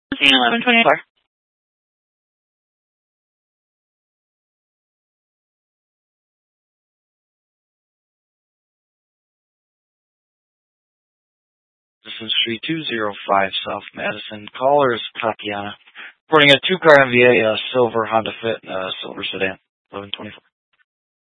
Scene 1124. This is Street 205 South Madison. Caller is Tatiana. Reporting a two-car MVA, silver Honda Fit, silver sedan, 1124.